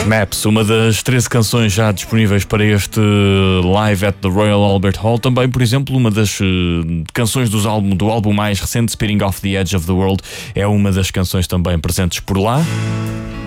Maps, uma das 13 canções já disponíveis para este Live at the Royal Albert Hall. Também, por exemplo, uma das canções do álbum mais recente, Speeding Off the Edge of the World, é uma das canções também presentes por lá.